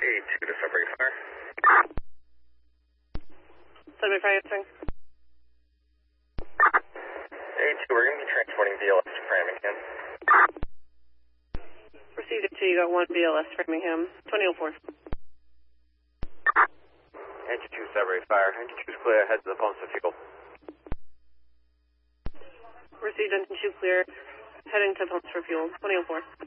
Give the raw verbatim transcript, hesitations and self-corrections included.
eight two to Sudbury Fire. Sudbury Fire answering. eight two, we're going to be transporting B L S to Framingham. Received it two, you got one B L S Framingham, twenty oh four. Engine two, Sudbury Fire. Engine two is clear, head to the pumps for fuel. Received engine two clear, heading to pumps for fuel, twenty oh four.